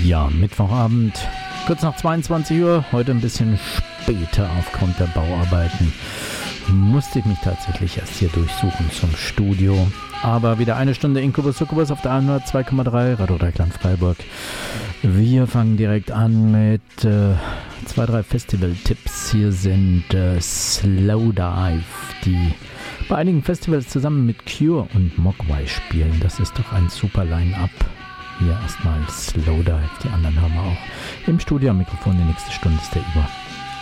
Ja, Mittwochabend, kurz nach 22 Uhr, heute ein bisschen später aufgrund der Bauarbeiten. Musste ich mich tatsächlich erst hier durchsuchen zum Studio. Aber wieder eine Stunde Incubus Succubus auf der 102,3 Radio Dreieckland Freiburg. Wir fangen direkt an mit 2-3 Festival-Tipps. Hier sind Slowdive, die bei einigen Festivals zusammen mit Cure und Mogwai spielen. Das ist doch ein super Line-Up. Hier erstmal Slowdive, die anderen haben wir auch im Studio am Mikrofon. Die nächste Stunde ist der Über.